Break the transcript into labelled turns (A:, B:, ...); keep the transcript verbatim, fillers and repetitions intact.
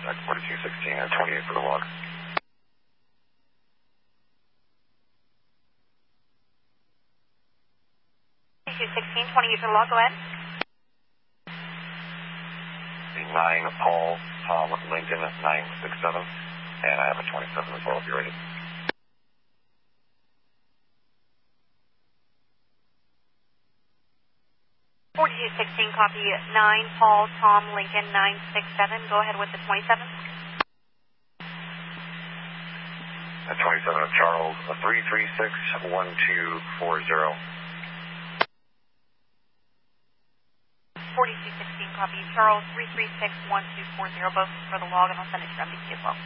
A: contact forty-two sixteen and twenty-eight for the log.
B: forty-two sixteen, twenty-eight for the log, go ahead.
A: nine Paul, Tom, Lincoln, nine six seven, and I have a twenty-seven as well if you're ready.
B: forty-two sixteen, copy nine Paul, Tom, Lincoln, nine six seven, go ahead with the twenty-seven.
A: And twenty-seven of Charles, three three six one two four zero.
B: forty-two sixteen, copy Charles, three three six one two four zero, both for the log, and I'll send it to M B C as well.